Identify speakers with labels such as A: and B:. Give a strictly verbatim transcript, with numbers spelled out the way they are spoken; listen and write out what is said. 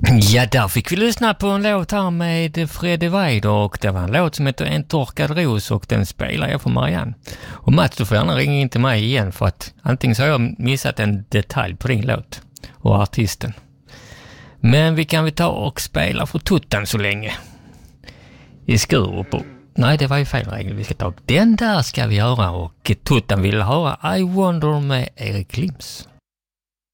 A: Ja, där fick vi lyssna på en låt här med Freddy Weider och det var en låt som heter En torkad ros och den spelar jag för Marianne. Och Mats, du får gärna ringa in till mig igen för att antingen så har jag missat en detalj på din låt och artisten. Men vi kan vi ta och spela för Tutten så länge. I Skurup. Nej, det var ju fel regel vi ska ta. Den där ska vi göra och Tutten vill höra I Wonder med Erik Lims.